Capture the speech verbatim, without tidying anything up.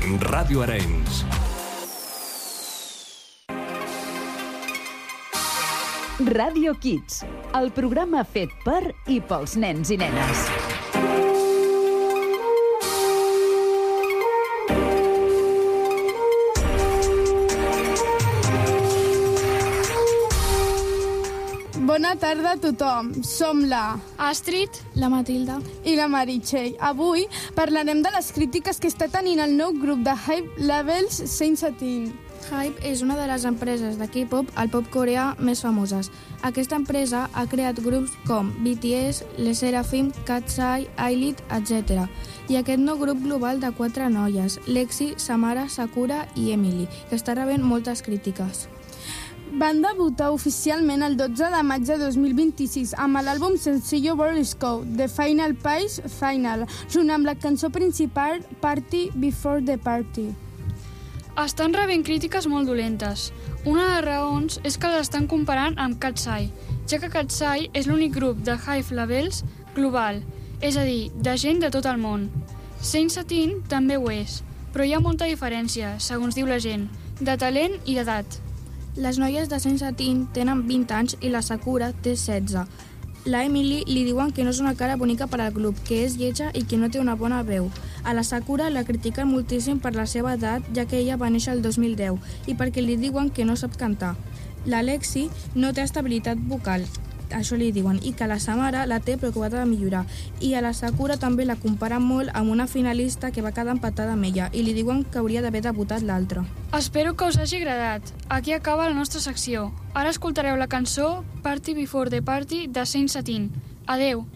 Ràdio Arenys. Ràdio Kids, el programa fet per i pels nens i nenes. Bona tarda a tothom. Som la Astrid, la Matilda i la Meritxell. Avui parlarem de les crítiques que està tenint el nou grup de Hype Labels Saint Satin. Hype és una de les empreses de K-pop al pop coreà més famoses. Aquesta empresa ha creat grups com B T S, LE SSERAFIM, KATSEYE, I-LIT, etcètera. I aquest nou grup global de quatre noies, Lexi, Samara, Sakura i Emily, que està rebent moltes crítiques. Van debutar oficialment el dotze de maig de dos mil vint-i-sis amb l'àlbum sencillo World is Cold, The Final Prize Final, junt amb la cançó principal Party Before the Party. Estan rebent crítiques molt dolentes. Una de les raons és que les estan comparant amb KATSEYE, ja que KATSEYE és l'únic grup de Hype Labels global, és a dir, de gent de tot el món. Saint Satin també ho és, però hi ha molta diferència, segons diu la gent, de talent i d'edat. Les noies de Saint Satin tenen vint anys i la Sakura té setze. La Emily li diuen que no és una cara bonica per al grup, que és lletja i que no té una bona veu. A la Sakura la critiquen moltíssim per la seva edat, ja que ella va néixer el dos mil deu, i perquè li diuen que no sap cantar. La Lexi no té estabilitat vocal, això li diuen, i que la Samara la té preocupada de millorar. I a la Sakura també la comparen molt amb una finalista que va quedar empatada amb ella, i li diuen que hauria d'haver debutat l'altra. Espero que us hagi agradat. Aquí acaba la nostra secció. Ara escoltareu la cançó Party Before the Party de Saint Satin. Adeu!